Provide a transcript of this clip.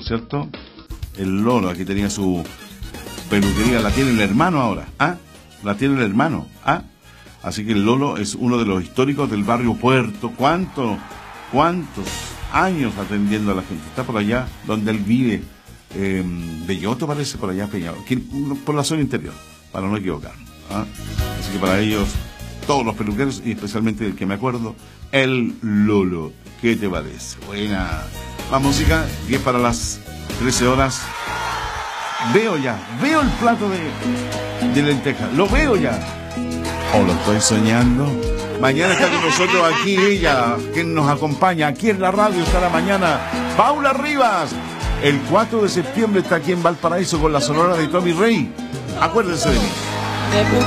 ¿cierto? El Lolo, aquí tenía su peluquería, la tiene el hermano ahora, ¿ah? La tiene el hermano, ¿ah? Así que el Lolo es uno de los históricos del barrio Puerto. ¿Cuántos años atendiendo a la gente? Está por allá donde él vive, Belloto parece, por allá Peñado, por la zona interior, para no equivocarnos, ¿ah? Así que para ellos, todos los peluqueros, y especialmente el que me acuerdo, el Lolo. ¿Qué te parece? Buena. La música, 10 para las 13 horas. Veo el plato de lentejas, lo veo ya. ¿O lo estoy soñando? Mañana está con nosotros aquí ella, quien nos acompaña aquí en la radio, estará mañana Paula Rivas. El 4 de septiembre está aquí en Valparaíso con la sonora de Tommy Rey. Acuérdense de mí.